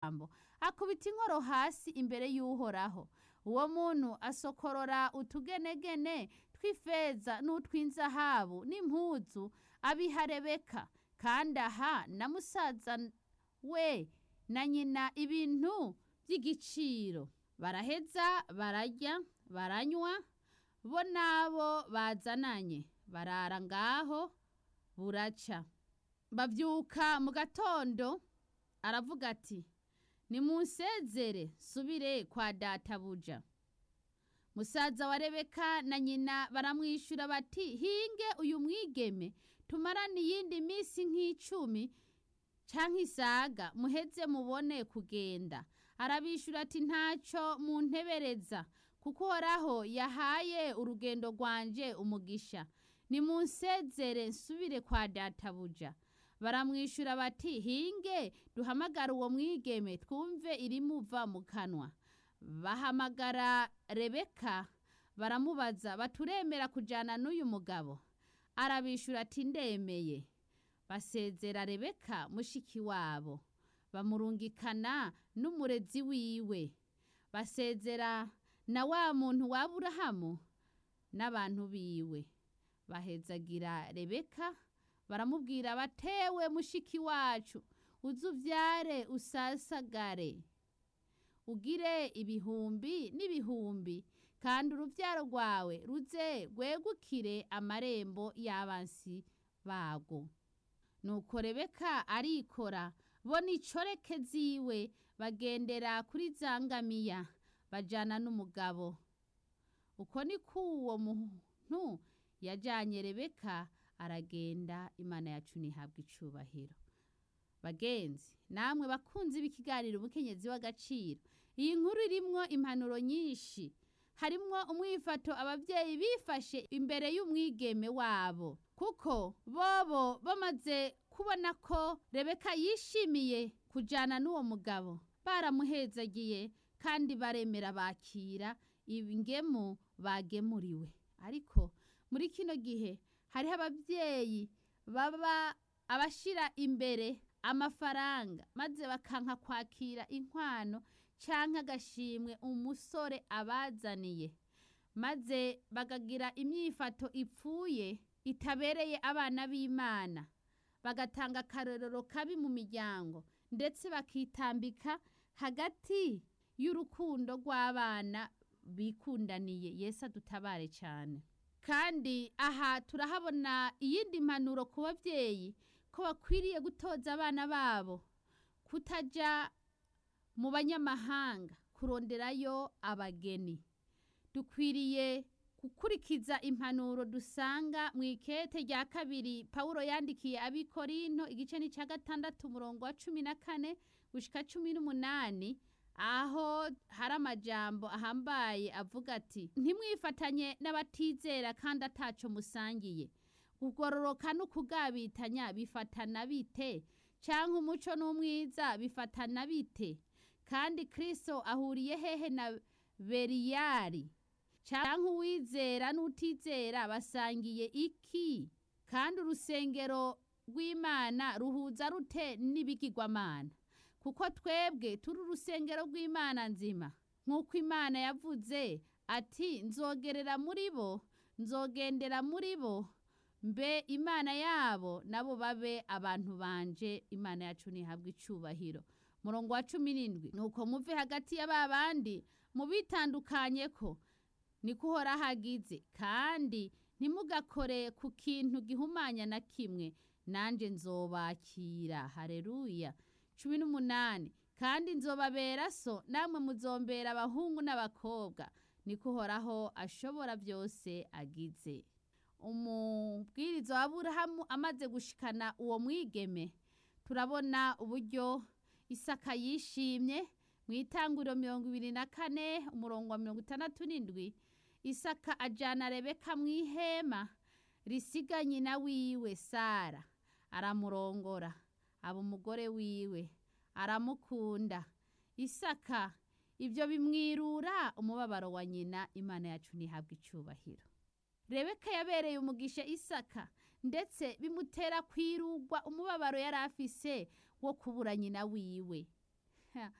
ijambo, akubita inkoro hasi imbere y'Uhoraho. Uwo muntu asokorora utugenegene tw'ifeza n'utw'inzahabu n'impuzu abiha Rebeka, kandi aha na musaza we na nyina ibintu by'igiciro. Baraheza bararya baranywa, bo nabo bazananye, barara ngaho buraca. Bavyuka mu gatondo, aravuga ati, nimunsezere subire kwa databuja. Musaza wa Rebeka na nyina baramwishura bati, hinge uyu mwigeme tumarane iyindi misi nk'icumi canke isaga, muheze mubone kugenda. Arabishura ati, ntaco muntebereza, kuko Uhoraho yahaye urugendo rwanje umugisha. Nimunsezere nsubire kwa databuja. Baramwishura bati, hinge duhamagara uwo mwigeme twumve irimuva mu kanwa. Bahamagara Rebeka baramubaza, baturemera kujana n'uyu mugabo? Arabishura ati, ndemeye. Basezera Rebeka mushiki wabo, bamurungikana n'umurezi wiwe. Basezera na wa muntu wa Aburahamu n'abantu biwe. Bahezagira Rebeka, baramubwira batewe mushiki wacu, uzuvyare usasagare, ugire ibihumbi n'ibihumbi, kandi uruvyaro rwawe ruze rwegukire amarembo y'abansi bago. Nuko Rebeka arikora, bo n'icoreke ziwe bagendera kuri zangamiya, bajana n'umugabo. Uko niko uwo muntu yajanye Rebeka aragenda. Imana yacu nihabwa icubahiro. Bagenzi, namwe bakunzi b'ikiganiro umukenyezi w'agaciro, iyi nkuru irimwo impanuro nyinshi. Harimwo umwifato abavyeyi bifashe imbere y'umwigeme wabo, kuko bobo bamaze kubona ko Rebeka yishimiye kujana n'uwo mugabo, baramuhezagiye kandi baremera bakira ingemu bagemuriwe. Ariko muri kino gihe hariho abavyeyi baba abashira imbere amafaranga, maze bakanka kwakira inkwano canke agashimwe umusore abazaniye, maze bagagira imyifato ipfuye itabereye abana b'Imana, bagatanga akarorero kabi mu miryango, ndetse bakitambika hagati y'urukundo rw'abana bikundaniye. Yesu adutabare cyane. Kandi aha turahabona iyindi mpanuro ku bavyeyi, ko bakwiriye gutoza abana babo kutaja mu banyamahanga kuronderayo abageni. Dukwiriye gukurikiza impanuro dusanga mu ikete rya kabiri Pawulo yandikiye abikorinto igice ni ca 6 umurongo wa 14 gushika 18, aho hari amajambo ahambaye avuga ati, ntimwifatanye n'abatizera kandi ataco musangiye. Kugororoka n'ukugabitanya bifatana bite? Canke umuco n'umwiza bifatana bite? Kandi Kristo ahuriye hehe na Beriyari? Canke uwizera n'utizera basangiye iki? Kandi urusengero rw'Imana ruhuza rute n'ibigirwamana? Kuko twebwe turi urusengero rw'Imana nzima, nk'uko Imana yavuze ati, nzogerera muri bo, nzogendera muri bo, mbe Imana yabo nabo babe abantu banje. Imana yacu nihabwa icubahiro. Murongo wa 17, nuko muve hagati y'ababandi mubitandukanyeko, niko Uhoraho agize, kandi ntimugakore ku kintu gihumanya na kimwe, nanje nzobakira. Haleluya. 18, kandi nzobabera so, namwe muzombera abahungu n'abakobwa, niko Uhoraho ashobora byose agize. Umubwiriza wa Aburahamu amaze gushikana uwo mwigeme, turabona uburyo Isaka yishimye. Mu Itanguriro 24 umurongo wa 67, Isaka ajana Rebeka mw'ihema risiga nyina wiwe Sara, aramurongora, aba umugore wiwe, aramukunda. Isaka ibyo bimwirura umubabaro wa nyina. Imana yacu nihabwa icubahiro. Rebeka yabereye umugisha Isaka, ndetse bimutera kwirugwa umubabaro yari afise wo kubura nyina wiwe.